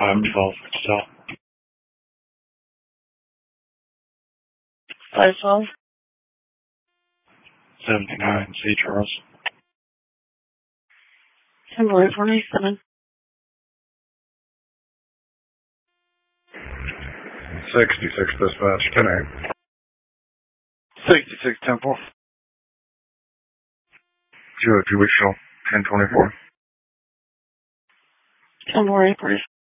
512 Wichita. 512? 79 C. Charles. 10-497. 66 dispatch, 10-8. 66 Temple. 202 Wichita, 1024. 10-4-8,